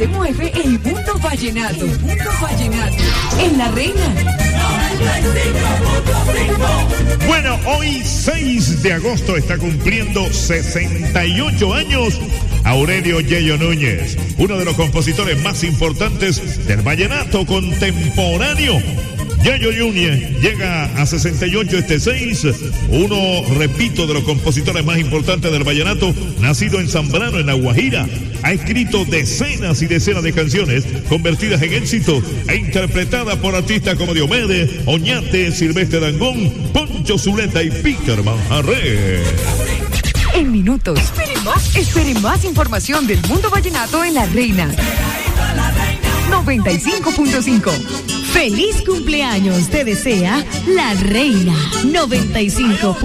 se mueve el mundo vallenato. En La Reina. Bueno, hoy 6 de agosto está cumpliendo 68 años Aurelio Yeyo Núñez, uno de los compositores más importantes del vallenato contemporáneo. Yeyo Núñez llega a 68 este 6, uno, repito, de los compositores más importantes del vallenato, nacido en Zambrano, en La Guajira. Ha escrito decenas y decenas de canciones convertidas en éxito e interpretadas por artistas como Diomedes, Oñate, Silvestre Dangond, Poncho Zuleta y Peter Manjarré. En minutos, espere más información del mundo vallenato en La Reina. 95.5. ¡Feliz cumpleaños! Te desea La Reina 95.